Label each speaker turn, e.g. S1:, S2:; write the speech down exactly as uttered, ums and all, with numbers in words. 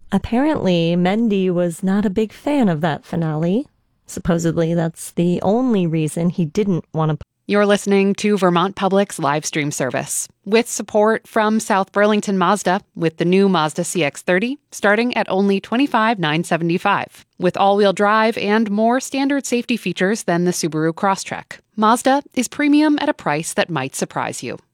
S1: Apparently, Mendy was not a big fan of that finale. Supposedly, that's the only reason he didn't want to.
S2: You're listening to Vermont Public's live stream service, with support from South Burlington Mazda, with the new Mazda C X thirty starting at only twenty-five thousand nine hundred seventy-five dollars, with all-wheel drive and more standard safety features than the Subaru Crosstrek. Mazda is premium at a price that might surprise you.